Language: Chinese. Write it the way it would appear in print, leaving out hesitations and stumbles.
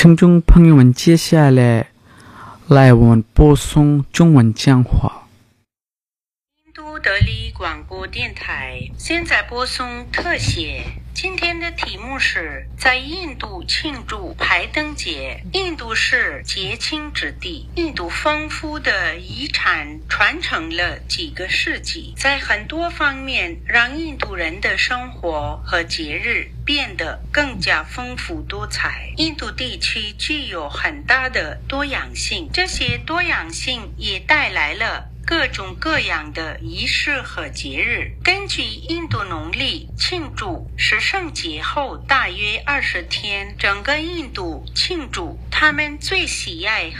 听众朋友们，接下来我们播送中文讲话。 印度德里广播电台现在播送特写。今天的题目是在印度庆祝排灯节。印度是节庆之地，印度丰富的遗产传承了几个世纪，在很多方面让印度人的生活和节日变得更加丰富多彩。印度地区具有很大的多样性，这些多样性也带来了各种各样的仪式和节日。根据印度农历庆祝十圣节后大约20天，整个印度庆祝他们最喜爱